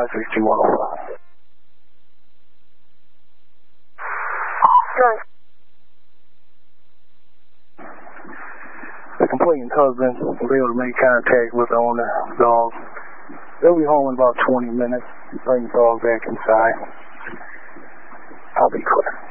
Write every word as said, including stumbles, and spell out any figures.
five six two one oh five. Good. The complainant's husband will be able to make contact with the owner of the dog. They'll be home in about twenty minutes. Bring the dog back inside. I'll be clear.